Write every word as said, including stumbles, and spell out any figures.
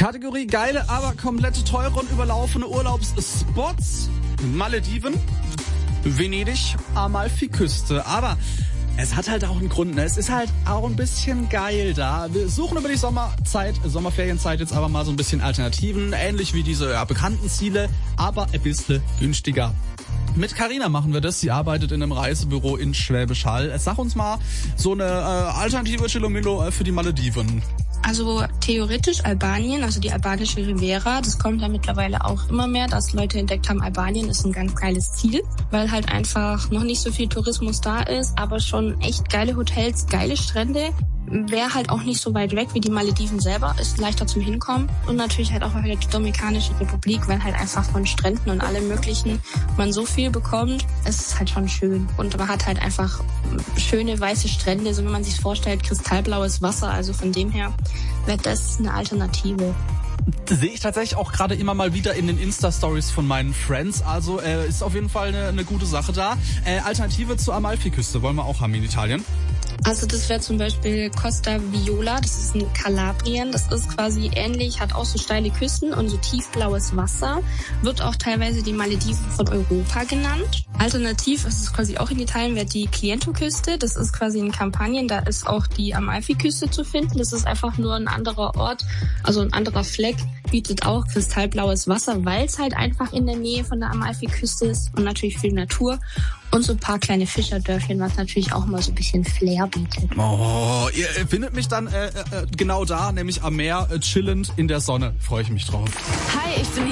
Kategorie geile, aber komplett teure und überlaufene Urlaubsspots. Malediven, Venedig, Amalfiküste. Aber es hat halt auch einen Grund, ne? Es ist halt auch ein bisschen geil da. Wir suchen über die Sommerzeit, Sommerferienzeit jetzt aber mal so ein bisschen Alternativen. Ähnlich wie diese ja, bekannten Ziele, aber ein bisschen günstiger. Mit Carina machen wir das. Sie arbeitet in einem Reisebüro in Schwäbisch Hall. Sag uns mal so eine äh, alternative Chilomilo äh, für die Malediven. Also theoretisch Albanien, also die albanische Riviera, das kommt ja mittlerweile auch immer mehr, dass Leute entdeckt haben, Albanien ist ein ganz geiles Ziel, weil halt einfach noch nicht so viel Tourismus da ist, aber schon echt geile Hotels, geile Strände. Wäre halt auch nicht so weit weg wie die Malediven selber, ist leichter zum Hinkommen. Und natürlich halt auch wieder die Dominikanische Republik, weil halt einfach von Stränden und allem Möglichen man so viel bekommt. Es ist halt schon schön. Und man hat halt einfach schöne weiße Strände, so wie man sich vorstellt, kristallblaues Wasser. Also von dem her wäre das eine Alternative. Sehe ich tatsächlich auch gerade immer mal wieder in den Insta-Stories von meinen Friends. Also äh, ist auf jeden Fall eine, eine gute Sache da. Äh, Alternative zur Amalfiküste wollen wir auch haben in Italien. Also das wäre zum Beispiel Costa Viola, das ist in Kalabrien, das ist quasi ähnlich, hat auch so steile Küsten und so tiefblaues Wasser, wird auch teilweise die Malediven von Europa genannt. Alternativ ist es quasi auch in Italien, wäre die Chiento-Küste, das ist quasi in Kampanien, da ist auch die Amalfiküste zu finden, das ist einfach nur ein anderer Ort, also ein anderer Fleck, bietet auch kristallblaues Wasser, weil es halt einfach in der Nähe von der Amalfiküste ist und natürlich viel Natur. Und so ein paar kleine Fischerdörfchen, was natürlich auch mal so ein bisschen Flair bietet. Oh, ihr findet mich dann äh, äh, genau da, nämlich am Meer, äh, chillend in der Sonne. Freue ich mich drauf. Hi, ich bin